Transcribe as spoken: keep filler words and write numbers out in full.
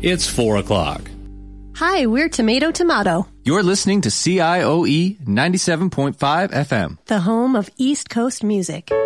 It's four o'clock. Hi, we're Tomato Tomato, You're listening to C I O E ninety-seven point five F M. the home of East Coast music.